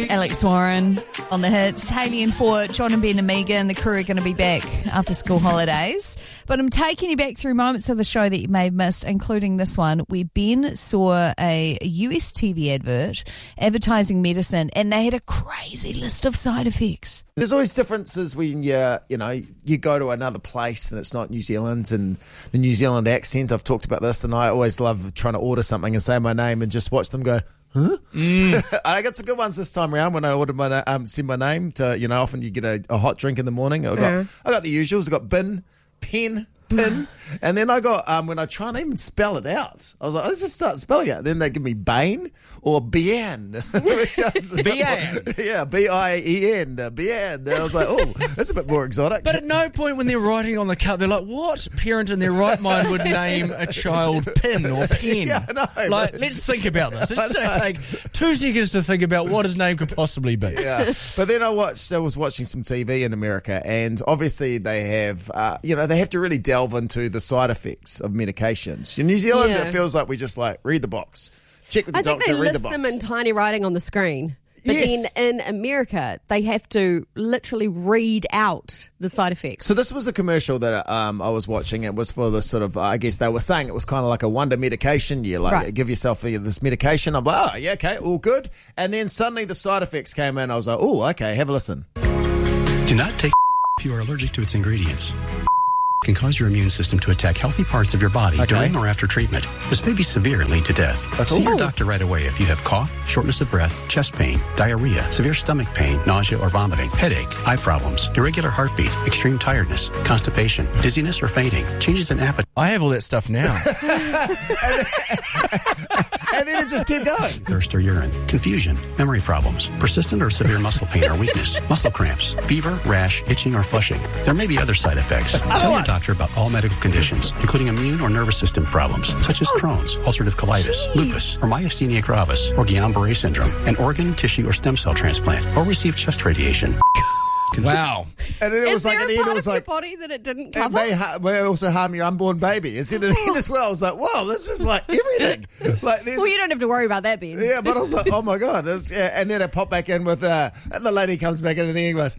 Alex Warren on the hits. Hayley and Fort, John and Ben and Megan, the crew are going to be back after school holidays. But I'm taking you back through moments of the show that you may have missed, including this one where Ben saw a US TV advert advertising medicine and they had a crazy list of side effects. There's always differences when you go to another place and it's not New Zealand and the New Zealand accent. I've talked about this and I always love trying to order something and say my name and just watch them go, huh? I got some good ones this time around when I ordered send my name to, often you get a hot drink in the morning. I got the usuals. I got bin, pen, pin, and then I got, when I try and even spell it out, I was like, let's just start spelling it. Then they give me Bane or Bien. Bien? Yeah, B-I-E-N, Bien. And I was like, oh, that's a bit more exotic. But at no point when they're writing on the cup, they're like, what parent in their right mind would name a child Pin or Pen? Yeah, I know. Let's think about this. It's going to take 2 seconds to think about what his name could possibly be. Yeah, but then I was watching some TV in America, and obviously they have, they have to really delve into the side effects of medications. In New Zealand, it feels like we just read the box, check with the doctor, read the box. I think they list them in tiny writing on the screen. But yes. then in America, they have to literally read out the side effects. So this was a commercial that I was watching. It was for this sort of, I guess they were saying it was kind of like a wonder medication. You give yourself this medication. I'm like, oh, yeah, okay, all good. And then suddenly the side effects came in. I was like, oh, okay, have a listen. Do not take if you are allergic to its ingredients. Can cause your immune system to attack healthy parts of your body during or after treatment. This may be severe and lead to death. See your doctor right away if you have cough, shortness of breath, chest pain, diarrhea, severe stomach pain, nausea or vomiting, headache, eye problems, irregular heartbeat, extreme tiredness, constipation, dizziness or fainting, changes in appetite. I have all that stuff now. And then it just kept going. Thirst or urine, confusion, memory problems, persistent or severe muscle pain or weakness, muscle cramps, fever, rash, itching or flushing. There may be other side effects. Tell your doctor about all medical conditions, including immune or nervous system problems, such as Crohn's, ulcerative colitis, lupus, or myasthenia gravis, or Guillain-Barré syndrome, an organ, tissue, or stem cell transplant, or receive chest radiation. Wow. And then it was there at the a end, part it was of like, your body that it didn't it cover? may also harm your unborn baby. It's at the end as well. I was like, whoa, this is like everything. Well, you don't have to worry about that, Ben. Yeah, but I was like, oh my God. And then it popped back in with, and the lady comes back in and the English,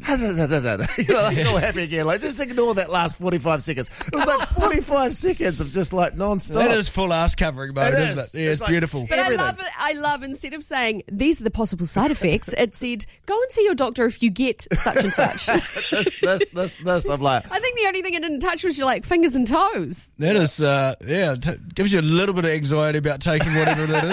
all happy again. Just ignore that last 45 seconds. It was like 45 seconds of just non-stop. That is full ass covering mode, isn't it? Yeah, it's beautiful. But I love instead of saying, these are the possible side effects, it said, go and see your doctor if you get such and such. this. I'm like, I think the only thing it didn't touch was your fingers and toes. That is, gives you a little bit of anxiety about taking whatever that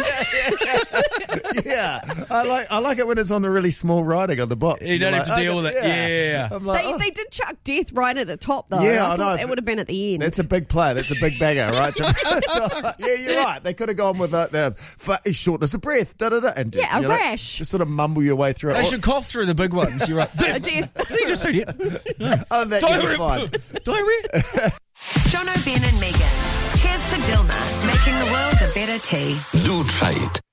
is. Yeah, I like it when it's on the really small writing on the box. You don't have to deal with it. Yeah. I'm like, They did chuck death right at the top, though. Yeah, I know. thought it would have been at the end. That's a big play. That's a big bagger, right? Yeah, you're right. They could have gone with the shortness of breath, and a rash. Just sort of mumble your way through it. They should cough through the big ones. You're right. Death. Did he just say it? Oh, that you're fine. Diarrhea. Jono, Ben and Megan. Cheers to Dilma, making the world a better tea. Do try it.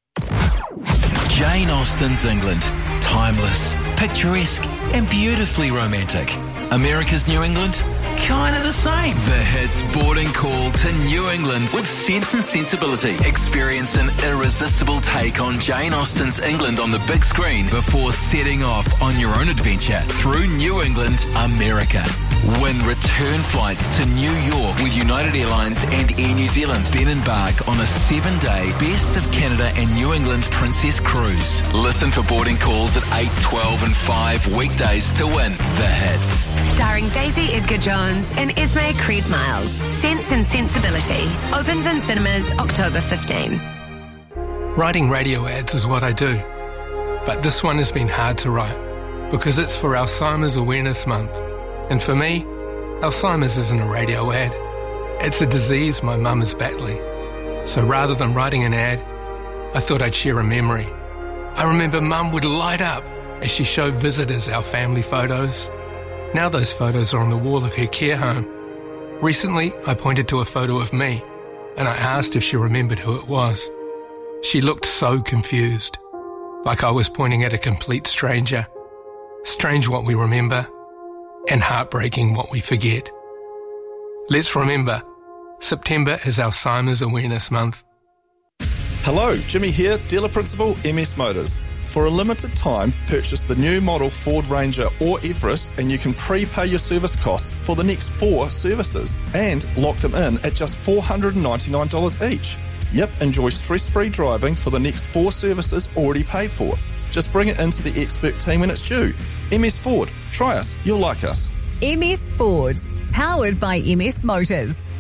Jane Austen's England. Timeless, picturesque, and beautifully romantic. America's New England? Kind of the same. The hits boarding call to New England with Sense and Sensibility. Experience an irresistible take on Jane Austen's England on the big screen before setting off on your own adventure through New England, America. Win return flights to New York with United Airlines and Air New Zealand. Then embark on a 7-day Best of Canada and New England Princess Cruise. Listen for boarding calls at 8, 12 and 5 weekdays to win the hits. Starring Daisy Edgar Jones and Esme Creed Miles. Sense and Sensibility. Opens in cinemas October 15. Writing radio ads is what I do. But this one has been hard to write because it's for Alzheimer's Awareness Month. And for me, Alzheimer's isn't a radio ad. It's a disease my mum is battling. So rather than writing an ad, I thought I'd share a memory. I remember Mum would light up as she showed visitors our family photos. Now those photos are on the wall of her care home. Recently, I pointed to a photo of me, and I asked if she remembered who it was. She looked so confused, like I was pointing at a complete stranger. Strange what we remember, and heartbreaking what we forget. Let's remember, September is Alzheimer's Awareness Month. Hello, Jimmy here, dealer principal, MS Motors. For a limited time, purchase the new model Ford Ranger or Everest and you can prepay your service costs for the next 4 services and lock them in at just $499 each. Yep, enjoy stress-free driving for the next 4 services already paid for. Just bring it into the expert team when it's due. MS Ford. Try us. You'll like us. MS Ford. Powered by MS Motors.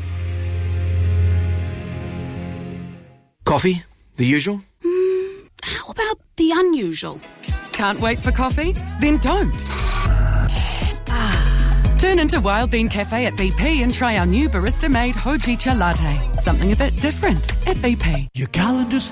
Coffee? The usual? How about the unusual? Can't wait for coffee? Then don't. Turn into Wild Bean Cafe at BP and try our new barista-made Hojicha latte. Something a bit different at BP. Your calendar's